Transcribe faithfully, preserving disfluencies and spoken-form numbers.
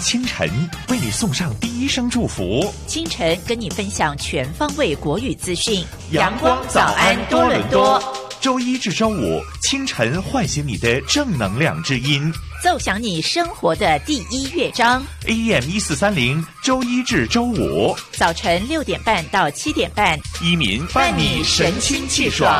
清晨为你送上第一声祝福。 清晨跟你分享全方位国语资讯。 阳光早安多伦多，周一至周五清晨唤醒你的正能量之音， 奏响你生活的第一乐章。 A M 一四三零，周一至周五早晨六点半到七点半， 一民伴你神清气爽。